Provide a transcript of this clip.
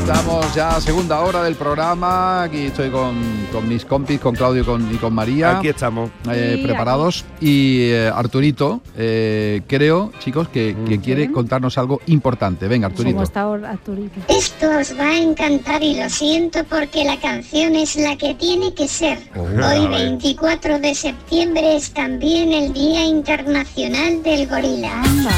Estamos ya segunda hora del programa. Aquí estoy con mis compis, con Claudio y con María. Aquí estamos. Preparados. Y Arturito, creo, chicos, que quiere contarnos algo importante. Venga, Arturito. ¿Cómo está Arturito? Esto os va a encantar y lo siento porque la canción es la que tiene que ser. Hoy 24 de septiembre es también el Día Internacional del Gorila. Anda.